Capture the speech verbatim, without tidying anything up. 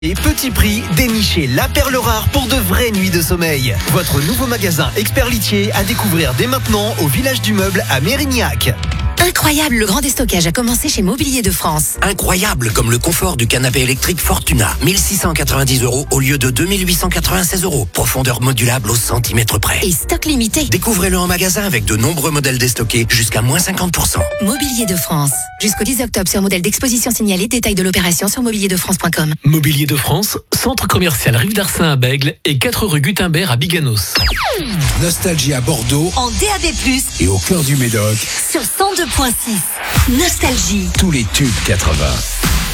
Et petit prix, dénichez la perle rare pour de vraies nuits de sommeil. Votre nouveau magasin Expert Litier à découvrir dès maintenant au Village du Meuble à Mérignac. Incroyable, le grand déstockage a commencé chez Mobilier de France. Incroyable, comme le confort du canapé électrique Fortuna. mille six cent quatre-vingt-dix euros au lieu de deux mille huit cent quatre-vingt-seize euros. Profondeur modulable au centimètre près. Et stock limité. Découvrez-le en magasin avec de nombreux modèles déstockés jusqu'à moins cinquante pour cent. Mobilier de France. Jusqu'au dix octobre sur modèle d'exposition signalé. Détail de l'opération sur mobilier de france point com. Mobilier de France, centre commercial Rive d'Arcin à Bègle et quatre rue Gutenberg à Biganos. Nostalgie à Bordeaux En D A B plus, et au cœur du Médoc. sur cent deux point six. Nostalgie. Tous les tubes quatre-vingts.